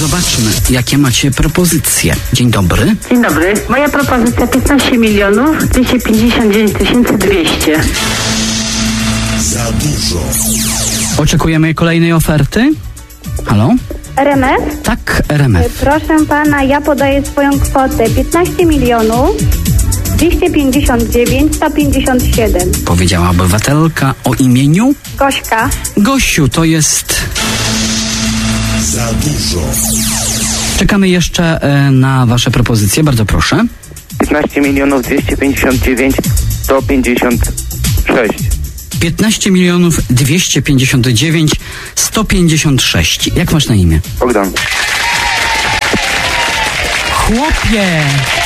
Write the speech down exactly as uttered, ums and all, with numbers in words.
zobaczmy, jakie macie propozycje. Dzień dobry. Dzień dobry. Moja propozycja piętnaście milionów dwieście pięćdziesiąt dziewięć tysięcy dwieście. Za dużo. Oczekujemy kolejnej oferty. Halo? R M F? Tak, R M F. Proszę pana, ja podaję swoją kwotę piętnaście milionów dwieście pięćdziesiąt dziewięć sto pięćdziesiąt siedem. Powiedziała obywatelka o imieniu? Gośka. Gosiu, to jest... Za dużo. Czekamy jeszcze e, na wasze propozycje, bardzo proszę. piętnaście milionów dwieście pięćdziesiąt dziewięć sto pięćdziesiąt sześć. piętnaście milionów dwieście pięćdziesiąt dziewięć sto pięćdziesiąt sześć. Jak masz na imię? Bogdan. Chłopie!